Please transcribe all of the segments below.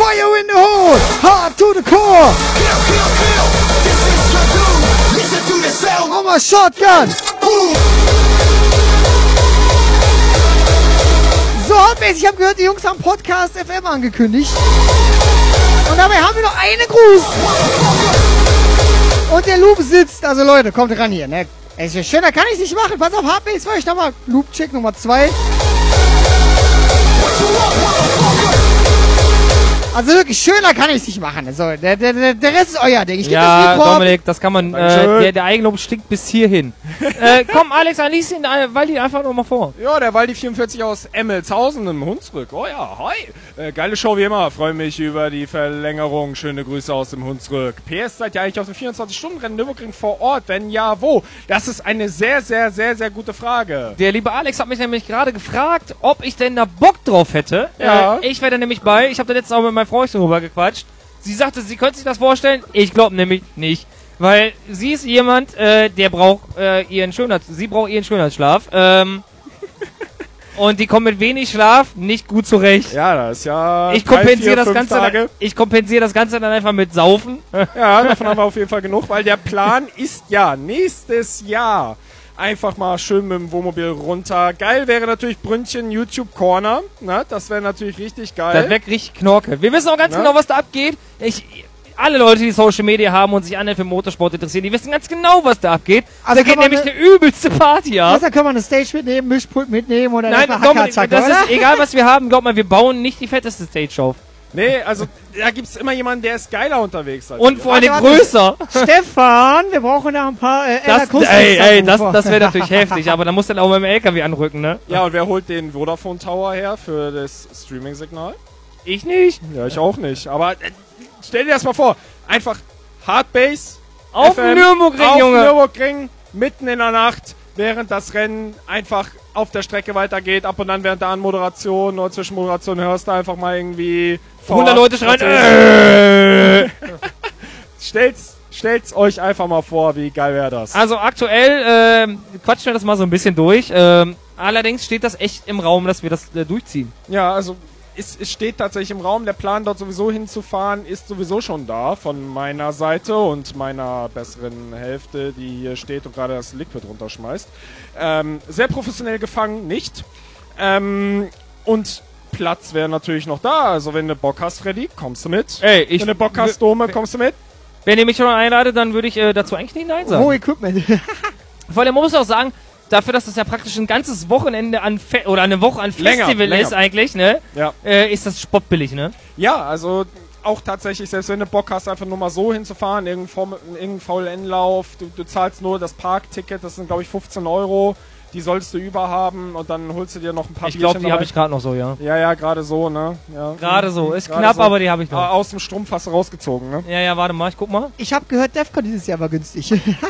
Fire in the hole, hard to the core. Oh my Shotgun. So, Hotbase, ich habe gehört, die Jungs haben Podcast FM angekündigt. Und dabei haben wir noch einen Gruß. Und der Loop sitzt, also Leute, kommt ran hier, ne? Ey, schöner kann ich nicht machen. Pass auf, Hotbase, für euch nochmal. Loop-Check Nummer 2. Also wirklich, schöner kann ich es nicht machen. Also, der Rest ist euer Ding. Ich gebe das Mikro Dominik, das kann man, der Eigenlob stinkt bis hierhin. Komm, Alex, dann lies den Waldi einfach nochmal vor. Ja, der Waldi 44 aus Emmelshausen im Hunsrück. Oh ja, hi. Geile Show wie immer. Freue mich über die Verlängerung. Schöne Grüße aus dem Hunsrück. PS, seid ihr eigentlich auf dem 24-Stunden-Rennen Nürburgring vor Ort? Wenn ja, wo? Das ist eine sehr, sehr, sehr, sehr gute Frage. Der liebe Alex hat mich nämlich gerade gefragt, ob ich denn da Bock drauf hätte. Ja. Ich wäre da nämlich bei. Ich habe da letztens auch mit meinem Freund drüber gequatscht. Sie sagte, sie könnte sich das vorstellen. Ich glaube nämlich nicht. Weil sie ist jemand, der braucht sie braucht ihren Schönheitsschlaf. Und die kommt mit wenig Schlaf nicht gut zurecht. Ja, das ist ja. Ich kompensiere das Ganze dann einfach mit Saufen. Ja, davon haben wir auf jeden Fall genug, weil der Plan ist ja nächstes Jahr einfach mal schön mit dem Wohnmobil runter. Geil wäre natürlich Brünnchen YouTube Corner. Na, das wäre natürlich richtig geil. Das wäre richtig Knorke. Wir wissen auch ganz genau, was da abgeht. Alle Leute, die Social Media haben und sich für Motorsport interessieren, die wissen ganz genau, was da abgeht. Also da geht nämlich eine übelste Party ab. Also da können wir eine Stage mitnehmen, Mischpult mitnehmen oder nein, das ist egal, was wir haben. Glaub mal, wir bauen nicht die fetteste Stage auf. Nee, also da gibt's immer jemanden, der ist geiler unterwegs. Und vor allem größer. Stefan, wir brauchen da ein paar das wäre natürlich heftig, aber da muss dann auch mit dem LKW anrücken, ne? Ja, und wer holt den Vodafone Tower her für das Streaming-Signal? Ich nicht. Ja, ich auch nicht. Aber stell dir das mal vor, einfach Hardbase auf Nürburgring, Junge. Auf Nürburgring, mitten in der Nacht, während das Rennen einfach auf der Strecke weitergeht. Ab und an während der Anmoderation oder Zwischenmoderation hörst du einfach mal irgendwie 100 Leute schreien. Stellt's euch einfach mal vor, wie geil wäre das. Also aktuell quatschen wir das mal so ein bisschen durch. Allerdings steht das echt im Raum, dass wir das durchziehen. Ja, also es steht tatsächlich im Raum. Der Plan, dort sowieso hinzufahren, ist sowieso schon da von meiner Seite und meiner besseren Hälfte, die hier steht und gerade das Liquid runterschmeißt. Sehr professionell gefangen, nicht. Und Platz wäre natürlich noch da. Also wenn du Bock hast, Freddy, kommst du mit. Wenn du Bock hast, Dome, kommst du mit. Wenn ihr mich schon einladet, dann würde ich dazu eigentlich nicht Nein sagen. Oh, Equipment. Vor allem, man muss auch sagen, dafür, dass das ja praktisch ein ganzes Wochenende oder eine Woche an Festival länger ist eigentlich, ne? Ja. Ist das spottbillig, ne? Ja, also auch tatsächlich, selbst wenn du Bock hast, einfach nur mal so hinzufahren, irgendein VLN-Lauf, du zahlst nur das Parkticket, das sind glaube ich 15 €, die sollst du überhaben und dann holst du dir noch ein paar Ich glaube, die habe ich gerade noch so, ja. Ja, gerade so, ne? Ja. Gerade so, ist knapp, so. Aber die habe ich noch. Aus dem Strumpf hast du rausgezogen, ne? Ja, warte mal, ich guck mal. Ich habe gehört, Defcon dieses Jahr war günstig.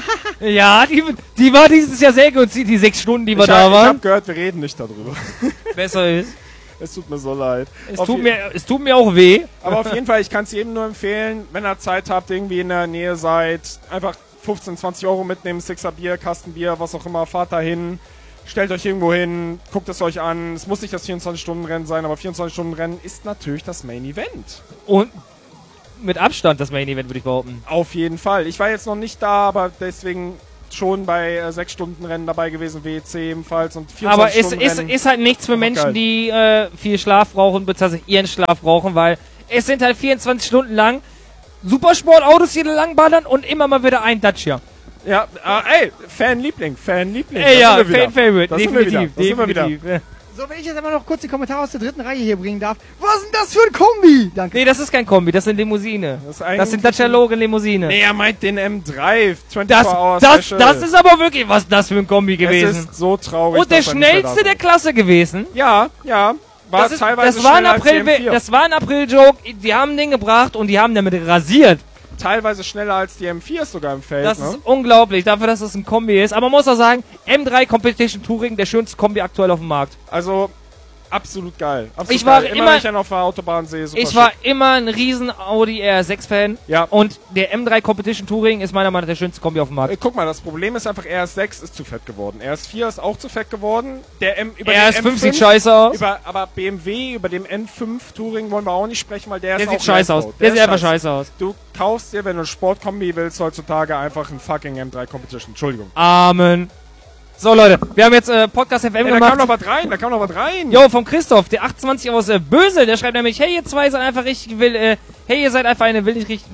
Ja, die war dieses Jahr sehr günstig, die 6 Stunden, die wir da waren. Ich habe gehört, wir reden nicht darüber. Besser ist. Es tut mir so leid. Es tut mir auch weh. Aber auf jeden Fall, ich kann es jedem nur empfehlen, wenn ihr Zeit habt, irgendwie in der Nähe seid, einfach 15, 20 € mitnehmen, 6er Bier, Kasten Bier, was auch immer, fahrt da hin, stellt euch irgendwo hin, guckt es euch an. Es muss nicht das 24-Stunden-Rennen sein, aber 24-Stunden-Rennen ist natürlich das Main Event. Und mit Abstand das Main Event, würde ich behaupten. Auf jeden Fall. Ich war jetzt noch nicht da, aber deswegen schon bei 6-Stunden-Rennen dabei gewesen, WEC ebenfalls und 24-Stunden-Rennen. Aber ist halt nichts für Menschen, die viel Schlaf brauchen, beziehungsweise ihren Schlaf brauchen, weil es sind halt 24 Stunden lang Supersportautos, die langballern und immer mal wieder ein Dacia. Ja, ey, Fanliebling. Ey, ja, Fan-Favorite, definitiv. So, wenn ich jetzt aber noch kurz die Kommentare aus der dritten Reihe hier bringen darf. Was ist denn das für ein Kombi? Danke. Nee, das ist kein Kombi, das ist eine Limousine. Das sind Dacia Logan Limousine. Nee, er meint den M3, 24 Hours Special. Das ist aber wirklich, was das für ein Kombi gewesen. Das ist so traurig. Und der schnellste der Klasse gewesen. Ja. War teilweise schneller als die M4. Das war ein April-Joke, die haben den gebracht und die haben damit rasiert. Teilweise schneller als die M4 sogar im Feld. Das ist unglaublich, dafür, dass es ein Kombi ist. Aber man muss auch sagen, M3 Competition Touring, der schönste Kombi aktuell auf dem Markt. Also, Absolut geil. Absolut Ich war geil. immer- wenn ich einen auf der Autobahn sehe, super Ich war schick. immer ein riesen Audi R6-Fan. Ja. Und der M3 Competition Touring ist meiner Meinung nach der schönste Kombi auf dem Markt. Guck mal, das Problem ist einfach, RS6 ist zu fett geworden. RS4 ist auch zu fett geworden. Über RS5 den M5 sieht scheiße aus. Aber BMW, über dem N5 Touring wollen wir auch nicht sprechen, weil der Der ist sieht auch scheiße nice aus. gebaut. Der sieht ist einfach scheiße aus. Du kaufst dir, wenn du eine Sportkombi willst, heutzutage einfach einen fucking M3 Competition. Entschuldigung. Amen. So, Leute, wir haben jetzt Podcast FM Ey, da gemacht. kam noch was rein. Jo, vom Christoph, der 28 aus Bösel, der schreibt nämlich, hey, ihr zwei seid einfach richtig hey, ihr seid einfach eine willig richtig,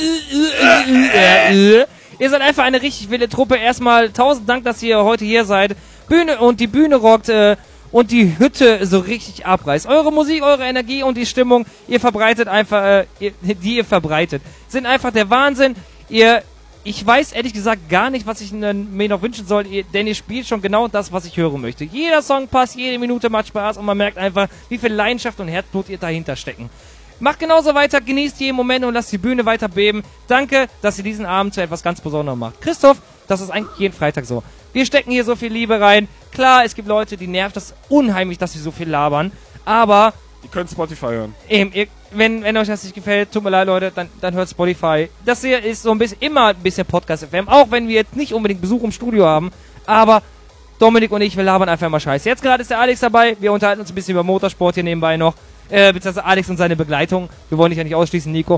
ihr seid einfach eine richtig wilde Truppe. Erstmal 1000 Dank, dass ihr heute hier seid. Die Bühne rockt, und die Hütte so richtig abreißt. Eure Musik, eure Energie und die Stimmung, ihr verbreitet einfach, die ihr verbreitet, sind einfach der Wahnsinn. Ich weiß ehrlich gesagt gar nicht, was ich mir noch wünschen soll, denn ihr spielt schon genau das, was ich hören möchte. Jeder Song passt, jede Minute macht Spaß und man merkt einfach, wie viel Leidenschaft und Herzblut ihr dahinter stecken. Macht genauso weiter, genießt jeden Moment und lasst die Bühne weiter beben. Danke, dass ihr diesen Abend zu etwas ganz Besonderem macht. Christoph, das ist eigentlich jeden Freitag so. Wir stecken hier so viel Liebe rein. Klar, es gibt Leute, die nervt das unheimlich, dass sie so viel labern, aber Die können Spotify hören. eben, wenn euch das nicht gefällt, tut mir leid, Leute, dann hört Spotify. Das hier ist so immer ein bisschen Podcast FM, auch wenn wir jetzt nicht unbedingt Besuch im Studio haben, aber Dominik und ich, wir labern einfach immer Scheiße. Jetzt gerade ist der Alex dabei, wir unterhalten uns ein bisschen über Motorsport hier nebenbei noch, beziehungsweise Alex und seine Begleitung. Wir wollen dich ja nicht ausschließen, Nico.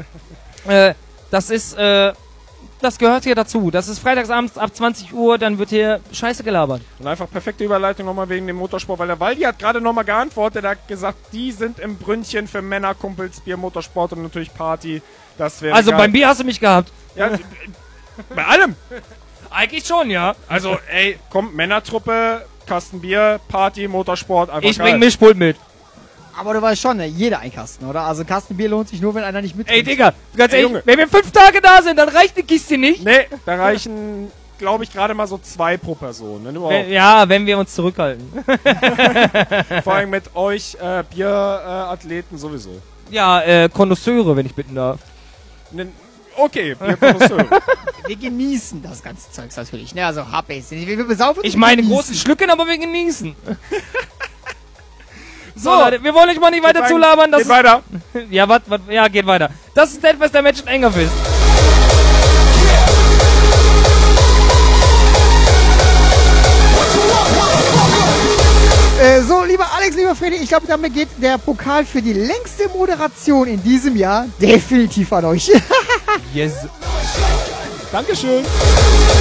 Das gehört hier dazu. Das ist freitagsabends ab 20 Uhr, dann wird hier Scheiße gelabert. Und einfach perfekte Überleitung nochmal wegen dem Motorsport, weil der Waldi hat gerade nochmal geantwortet, er hat gesagt, die sind im Brünnchen für Männer, Kumpels, Bier, Motorsport und natürlich Party. Das wäre Also geil. beim Bier hast du mich gehabt. Ja, bei allem. Eigentlich schon, ja. Also, ey, komm, Männertruppe, Kasten Bier, Party, Motorsport, einfach Ich geil. bring Mischpult mit. Aber du weißt schon, ne, jeder ein Kasten, oder? Also Kastenbier lohnt sich nur, wenn einer nicht mit. Ey, Digga, ganz Ey, ehrlich, Junge. wenn wir 5 Tage da sind, dann reicht die Kiste nicht. Nee, da reichen, glaube ich, gerade mal so 2 pro Person. Ne? Überhaupt. Ja, wenn wir uns zurückhalten. Vor allem mit euch Bierathleten sowieso. Ja, Konnoisseure, wenn ich bitten darf. Okay, Bierkonnoisseur. Wir genießen das ganze Zeugs natürlich, ne? Also Hardbase. Wir besaufen Ich und meine genießen. großen Schlücken, aber wir genießen. So, Leute, wir wollen euch mal nicht weiter Geht zulabern. Das Geht weiter. ist, ja, ja, geht weiter. Das ist etwas der Match in Engerfist. So, lieber Alex, lieber Freddy, ich glaube, damit geht der Pokal für die längste Moderation in diesem Jahr definitiv an euch. Yes. Dankeschön.